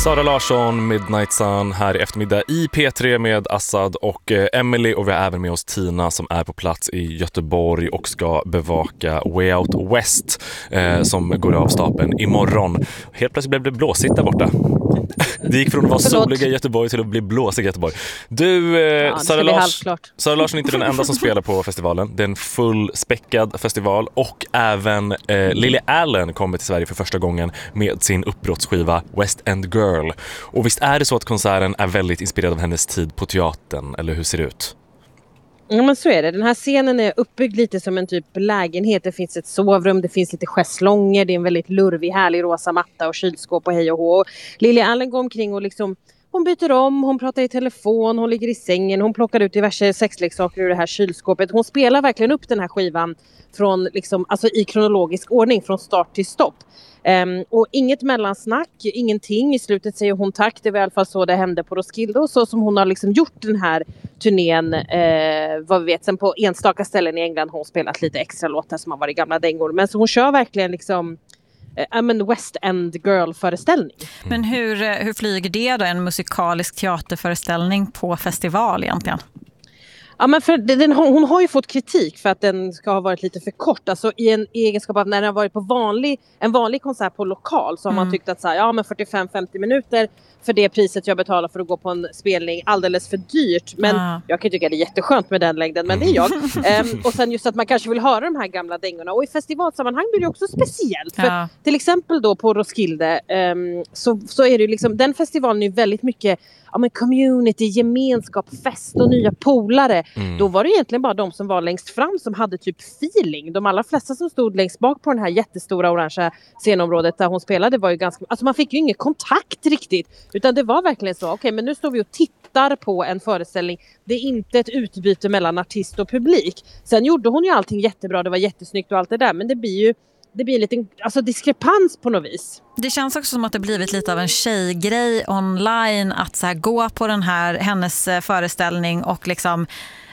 Sara Larsson, Midnight Sun här i eftermiddag i P3 med Assad och Emily, och vi har även med oss Tina som är på plats i Göteborg och ska bevaka Way Out West som går av stapeln imorgon. Helt plötsligt blev det blåsigt där borta. Det gick från att vara soliga i Göteborg till att bli blåsig i Göteborg. Du, Sara Larsson är inte den enda som spelar på festivalen. Det är en fullspäckad festival, och även Lily Allen kommer till Sverige för första gången med sin uppbrottsskiva West End Girl. Och visst är det så att konserten är väldigt inspirerad av hennes tid på teatern, eller hur ser det ut? Ja, men så är det. Den här scenen är uppbyggd lite som en typ lägenhet. Det finns ett sovrum, det finns lite schäslonger, det är en väldigt lurvig, härlig rosa matta och kylskåp och hej och hå. Lily Allen går omkring och liksom, hon byter om, hon pratar i telefon, hon ligger i sängen, hon plockar ut diverse sexleksaker ur det här kylskåpet. Hon spelar verkligen upp den här skivan från liksom, alltså i kronologisk ordning från start till stopp. Och inget mellansnack, ingenting. I slutet säger hon tack. Det var i alla fall så det hände på Roskilde, och så som hon har liksom gjort den här turnén, vad vi vet, sen på enstaka ställen i England har hon spelat lite extra låtar som har varit gamla dängor. Men så hon kör verkligen liksom West End Girl-föreställning. Men hur flyger det då, en musikalisk teaterföreställning på festival egentligen? Ja, men för hon har ju fått kritik för att den ska ha varit lite för kort. Alltså i en egenskap av när den har varit på en vanlig konsert på lokal, så har man tyckt att så här, ja men 45-50 minuter för det priset jag betalar för att gå på en spelning, alldeles för dyrt. Men jag kan tycka det är jätteskönt med den längden, men det är jag. Och sen just att man kanske vill höra de här gamla dängorna. Och i festivalsammanhang blir det också speciellt. För till exempel då på Roskilde så är det ju liksom, den festivalen är ju väldigt mycket community, gemenskap, fest och nya polare. Då var det egentligen bara de som var längst fram som hade typ feeling. De allra flesta som stod längst bak på den här jättestora orangea scenområdet där hon spelade var ju ganska, alltså man fick ju ingen kontakt riktigt, utan det var verkligen så, okej, men nu står vi och tittar på en föreställning. Det är inte ett utbyte mellan artist och publik. Sen gjorde hon ju allting jättebra, det var jättesnyggt och allt det där, men det blir en liten diskrepans på något vis. Det känns också som att det blivit lite av en tjejgrej online att så här, gå på hennes föreställning och liksom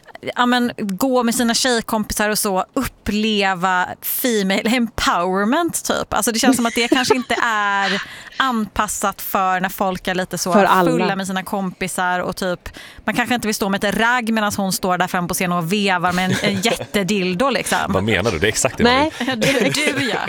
gå med sina tjejkompisar och så uppleva female empowerment typ. Alltså det känns som att det kanske inte är anpassat för när folk är lite så fulla med sina kompisar och typ, man kanske inte vill stå med ett ragg medan hon står där fram på scenen och vevar med en jättedildo liksom. Vad menar du? Det är exakt det. Nej, du ja.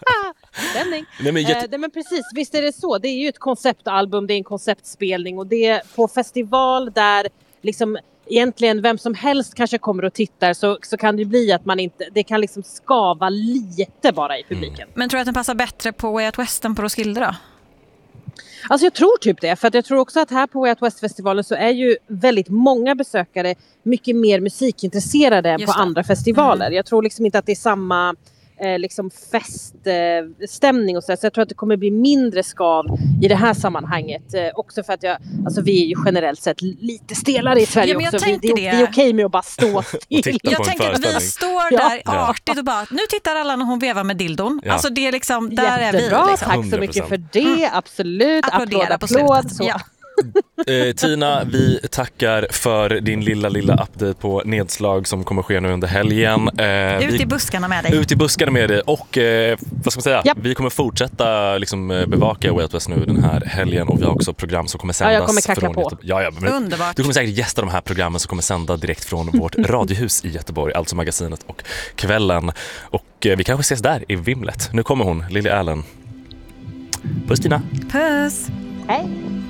Nej, men precis, visst är det så. Det är ju ett konceptalbum, det är en konceptspelning, och det är på festival där liksom egentligen vem som helst kanske kommer och tittar, så kan det bli att man inte, det kan liksom skava lite bara i publiken. Men tror du att den passar bättre på Way Out West än på Roskilde då? Alltså jag tror typ det, för att jag tror också att här på Way Out West-festivalen så är ju väldigt många besökare mycket mer musikintresserade än på andra festivaler. Jag tror liksom inte att det är samma liksom feststämning och så jag tror att det kommer bli mindre skav i det här sammanhanget, också för att vi är ju generellt sett lite stelare i Sverige också. Det är okej med att bara stå still. Jag tänker att vi står där artigt och bara, nu tittar alla när hon vevar med dildon. Alltså det är liksom, där är vi liksom. Tack så mycket för det, absolut. Applådera på slutet. Ja. Tina, vi tackar för din lilla update på nedslag som kommer ske nu under helgen. Ut i buskarna med dig. Ut i buskarna med dig. Och vad ska man säga? Vi kommer fortsätta liksom, bevaka Way Out West nu den här helgen, och vi har också program som kommer sändas. Jag kommer kacka på. Underbart. Du kommer säkert gästa de här programmen som kommer sända direkt från vårt radiohus i Göteborg, alltså Magasinet och Kvällen. Och vi kanske ses där i vimlet. Nu kommer hon, Lily Allen. Puss Tina. Puss. Hej.